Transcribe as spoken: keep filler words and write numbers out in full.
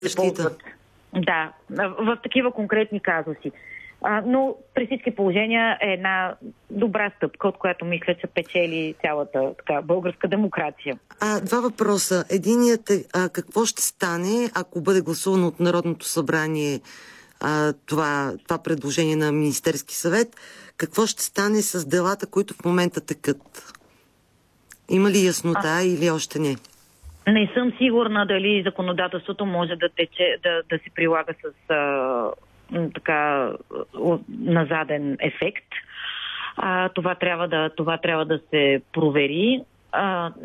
ползват. Да, в, в такива конкретни казуси. А, но при всички положения е една добра стъпка, от която мисля, че печели цялата така българска демокрация. А, два въпроса. Единият е а, какво ще стане, ако бъде гласувано от Народното събрание а, това, това предложение на Министерски съвет? Какво ще стане с делата, които в момента текат? Има ли яснота а... или още не? Не съм сигурна дали законодателството може да тече, да, да се прилага с а, така на заден ефект. А, това трябва да, това трябва да се провери. А,